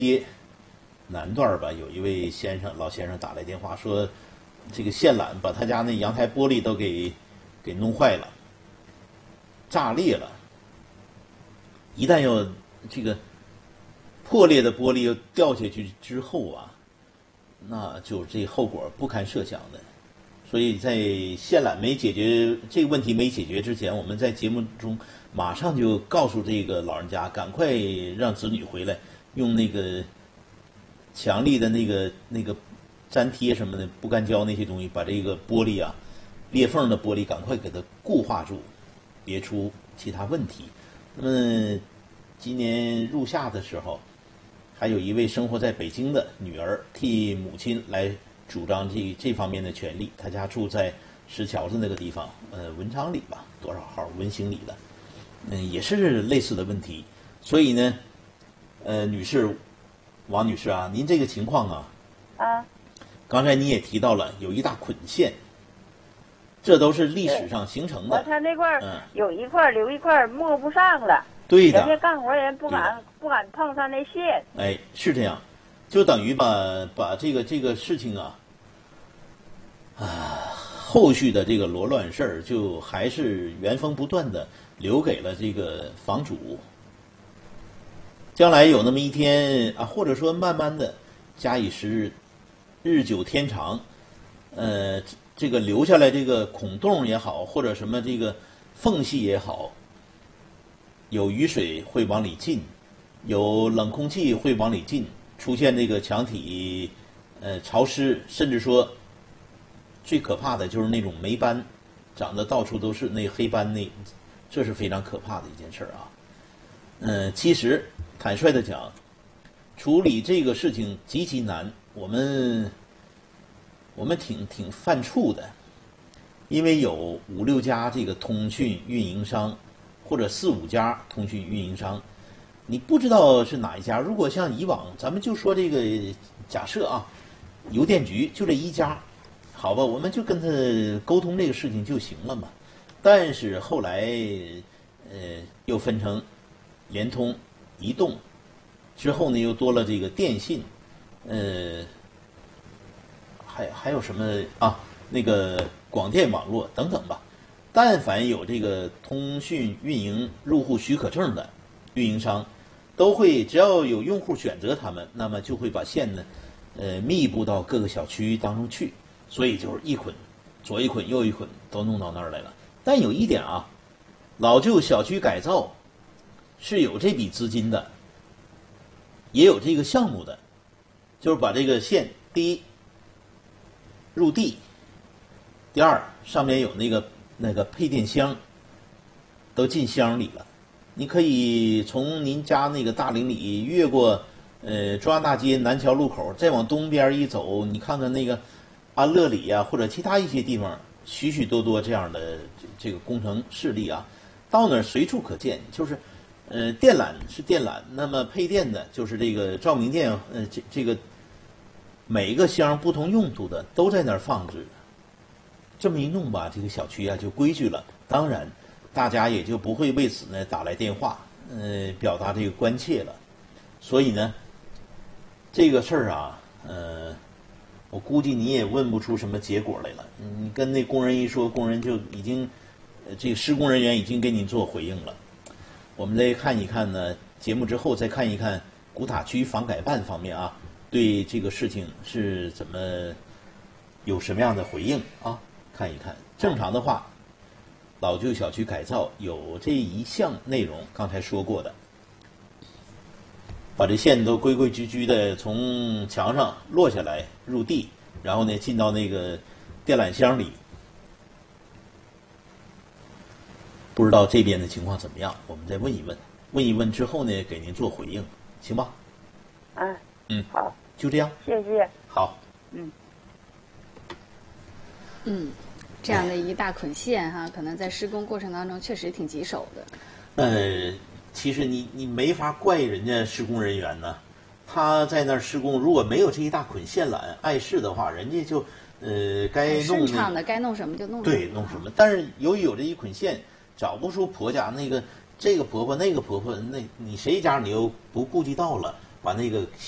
街南段吧，有一位老先生打来电话说，这个线缆把他家那阳台玻璃都给弄坏了，炸裂了。一旦要这个破裂的玻璃又掉下去之后啊，那就这后果不堪设想的。所以在线缆没解决这个问题没解决之前，我们在节目中马上就告诉这个老人家，赶快让子女回来，用那个强力的那个粘贴什么的不干胶那些东西，把这个玻璃啊裂缝的玻璃赶快给它固化住，别出其他问题。那么今年入夏的时候，还有一位生活在北京的女儿替母亲来主张这方面的权利。他家住在石桥子那个地方，文昌里吧，多少号文兴里的，也是类似的问题。所以呢，王女士啊，您这个情况啊，刚才你也提到了有一大捆线，这都是历史上形成的。 他那块有一块留一块摸不上了， 对的， 人家干活人不敢碰上那线。 哎，是这样，就等于把这个事情后续的这个罗乱事儿，就还是原封不断的留给了这个房主。将来有那么一天啊，或者说慢慢的假以时日，日久天长，这个留下来这个孔洞也好，或者什么这个缝隙也好，有雨水会往里进，有冷空气会往里进，出现这个墙体潮湿，甚至说最可怕的就是那种霉斑，长得到处都是那黑斑，这是非常可怕的一件事啊。其实坦率的讲，处理这个事情极其难，我们挺犯怵的，因为有5、6家这个通讯运营商，或者4、5家通讯运营商，你不知道是哪一家。如果像以往，咱们就说这个假设啊，邮电局就这一家，好吧，我们就跟他沟通这个事情就行了嘛。但是后来又分成联通、移动，之后呢又多了这个电信，还有什么啊？那个广电网络等等吧。但凡有这个通讯运营入户许可证的运营商，都会只要有用户选择他们，那么就会把线呢，密布到各个小区当中去。所以就是一捆，左一捆右一捆，都弄到那儿来了。但有一点啊，老旧小区改造是有这笔资金的，也有这个项目的，就是把这个线，第一入地，第二上面有那个配电箱，都进箱里了。你可以从您家那个大岭里越过中央大街南桥路口，再往东边一走，你看看那个安乐里啊，或者其他一些地方，许许多多这样的这个工程势力啊，到那儿随处可见。就是电缆是电缆，那么配电的就是这个照明电，这个每一个箱不同用途的都在那儿放置。这么一弄吧，这个小区啊就规矩了。当然，大家也就不会为此呢打来电话，表达这个关切了。所以呢，这个事儿啊，我估计你也问不出什么结果来了。你跟那工人一说，工人就已经，这个施工人员已经给你做回应了。我们再看一看呢，节目之后再看一看古塔区房改办方面啊，对这个事情是怎么有什么样的回应啊？看一看。正常的话，老旧小区改造有这一项内容，刚才说过的，把这线都规规矩矩的从墙上落下来入地，然后呢进到那个电缆箱里。不知道这边的情况怎么样，我们再问一问，问一问之后呢给您做回应，行吧？ 好， 就这样， 谢谢。 好， 这样的一大捆线哈，可能在施工过程当中确实挺棘手的。 其实你没法怪人家施工人员呢，他在那儿施工，如果没有这一大捆线缆碍事的话，人家就该弄顺畅的，该弄什么就弄什么。 对，弄什么。但是由于有这一捆线，找不出婆家这个婆婆那个婆婆，那你谁家你又不顾及到了，把那个